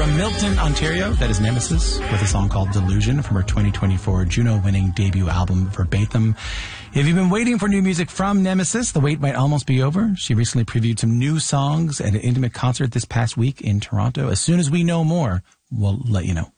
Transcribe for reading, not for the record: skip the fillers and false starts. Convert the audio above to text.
From Milton, Ontario, that is Nemesis, with a song called Delusion from her 2024 Juno-winning debut album, Verbatim. If you've been waiting for new music from Nemesis, the wait might almost be over. She recently previewed some new songs at an intimate concert this past week in Toronto. As soon as we know more, we'll let you know.